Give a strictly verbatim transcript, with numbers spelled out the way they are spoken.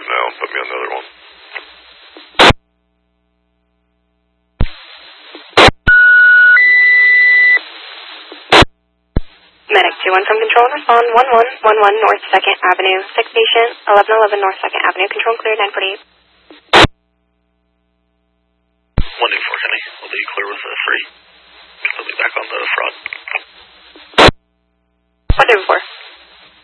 now. Put me on the other one. Medic two one from Control and respond one one one one North second Avenue. Sick patient, eleven eleven North second Avenue. Control clear, nine forty-eight. one two four, Henry. Will be clear with the three. I'll be back on the front. one two four.